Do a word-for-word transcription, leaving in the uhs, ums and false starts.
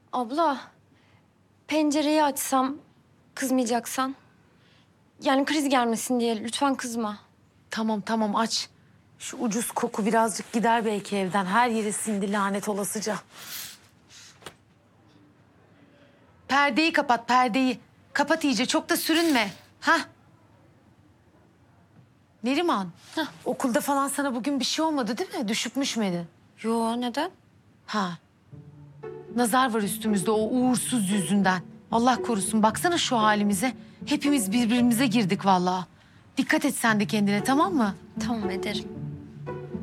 Abla, pencereyi açsam kızmayacaksan. Yani kriz gelmesin diye lütfen kızma. Tamam tamam aç. Şu ucuz koku birazcık gider belki evden. Her yeri sindi lanet olasıca. Perdeyi kapat perdeyi. Kapat iyice çok da sürünme. Ha? Neriman. Hah. Okulda falan sana bugün bir şey olmadı değil mi? Düşüp müşmedin? Yo, neden? Ha. Nazar var üstümüzde o uğursuz yüzünden. Allah korusun baksana şu halimize. Hepimiz birbirimize girdik vallahi. Dikkat et sen de kendine tamam mı? Tamam, ederim.